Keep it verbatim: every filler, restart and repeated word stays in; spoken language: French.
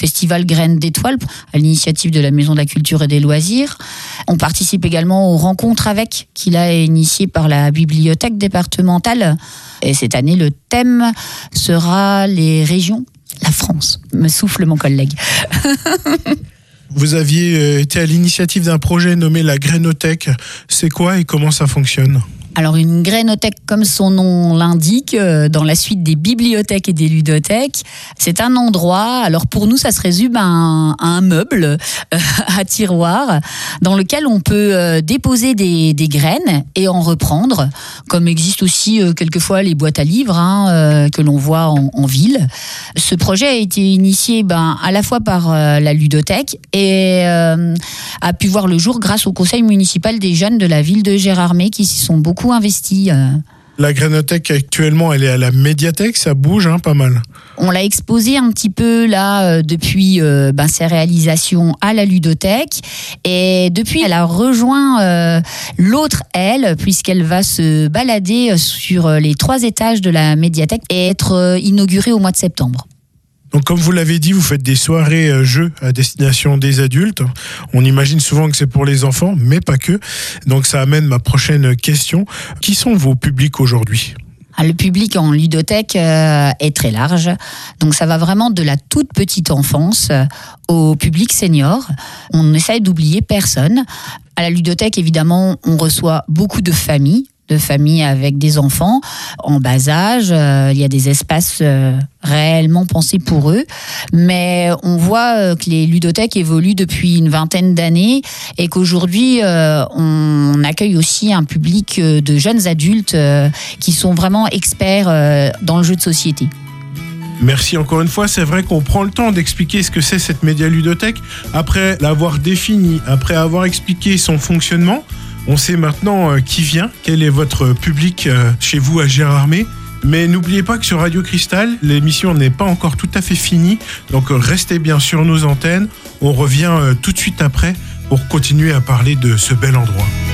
festival Graines d'étoiles à l'initiative de la Maison de la Culture et des Loisirs. On participe également aux rencontres avec, qu'il a initié par la bibliothèque départementale. Et cette année, le thème sera les régions, la France, me souffle mon collègue. Vous aviez été à l'initiative d'un projet nommé la Grainothèque. C'est quoi et comment ça fonctionne ? Alors une grainothèque, comme son nom l'indique, euh, dans la suite des bibliothèques et des ludothèques, c'est un endroit, alors pour nous ça se résume à un, à un meuble, euh, à tiroir, dans lequel on peut euh, déposer des, des graines et en reprendre, comme existent aussi euh, quelquefois les boîtes à livres hein, euh, que l'on voit en, en ville. Ce projet a été initié ben, à la fois par euh, la ludothèque et euh, a pu voir le jour grâce au conseil municipal des jeunes de la ville de Gérardmer qui s'y sont beaucoup investi. La Grainothèque actuellement, elle est à la médiathèque, ça bouge hein, pas mal. On l'a exposé un petit peu là euh, depuis euh, ben, ses réalisations à la ludothèque et depuis elle a rejoint euh, l'autre aile puisqu'elle va se balader sur les trois étages de la médiathèque et être euh, inaugurée au mois de septembre. Donc comme vous l'avez dit, vous faites des soirées euh, jeux à destination des adultes. On imagine souvent que c'est pour les enfants, mais pas que. Donc ça amène ma prochaine question. Qui sont vos publics aujourd'hui ? Le public en ludothèque euh, est très large, donc ça va vraiment de la toute petite enfance euh, au public senior. On essaie d'oublier personne. À la ludothèque, évidemment, on reçoit beaucoup de familles, de familles avec des enfants en bas âge. Euh, il y a des espaces euh, réellement pensés pour eux. Mais on voit euh, que les ludothèques évoluent depuis une vingtaine d'années et qu'aujourd'hui, euh, on accueille aussi un public euh, de jeunes adultes euh, qui sont vraiment experts euh, dans le jeu de société. Merci encore une fois, c'est vrai qu'on prend le temps d'expliquer ce que c'est cette média-ludothèque. Après l'avoir définie, après avoir expliqué son fonctionnement, on sait maintenant euh, qui vient, quel est votre public euh, chez vous à Gérardmer. Mais n'oubliez pas que sur Radio Cristal, l'émission n'est pas encore tout à fait finie. Donc euh, restez bien sur nos antennes. On revient euh, tout de suite après pour continuer à parler de ce bel endroit.